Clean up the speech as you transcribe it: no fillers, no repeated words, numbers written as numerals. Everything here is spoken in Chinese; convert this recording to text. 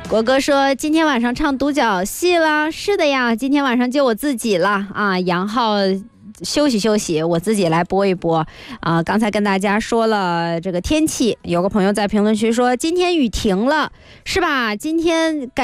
国哥说今天晚上唱独角戏了，是的呀，今天晚上就我自己了啊。杨浩休息休息，我自己来播一播啊。刚才跟大家说了这个天气，有个朋友在评论区说今天雨停了，是吧？今天